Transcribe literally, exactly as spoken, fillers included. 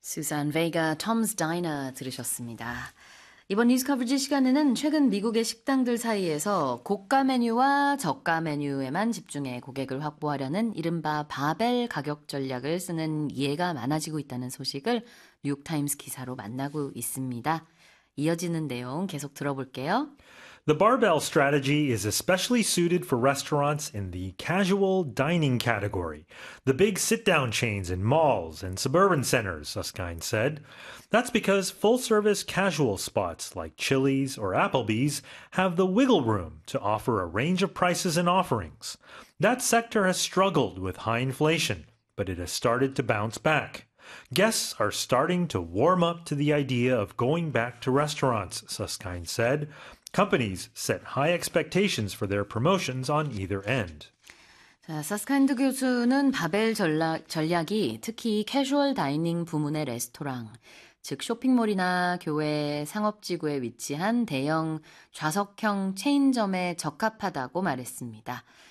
수잔 베이가 톰's Diner 들으셨습니다. 이번 뉴스 커버지 시간에는 최근 미국의 식당들 사이에서 고가 메뉴와 저가 메뉴에만 집중해 고객을 확보하려는 이른바 바벨 가격 전략을 쓰는 이해가 많아지고 있다는 소식을 뉴욕타임스 기사로 만나고 있습니다. 이어지는 내용 계속 들어볼게요. The barbell strategy is especially suited for restaurants in the casual dining category, the big sit-down chains in malls and suburban centers, Susskind said. That's because full-service casual spots like Chili's or Applebee's have the wiggle room to offer a range of prices and offerings. That sector has struggled with high inflation, but it has started to bounce back. Guests are starting to warm up to the idea of going back to restaurants, Susskind said. Companies set high expectations for their promotions on either end. 자, 사스카인드 교수는 바벨 전략, 전략이 특히 캐주얼 다이닝 부문의 레스토랑, 즉 쇼핑몰이나 교외 상업지구에 위치한 대형 좌석형 체인점에 적합하다고 말했습니다.